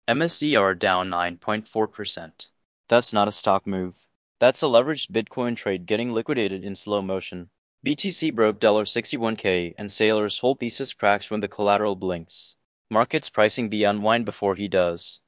MSCR down 9.4%. That's not a stock move. That's a leveraged Bitcoin trade getting liquidated in slow motion. BTC broke $61K and Saylor's whole thesis cracks when the collateral blinks. Markets pricing the unwind before he does.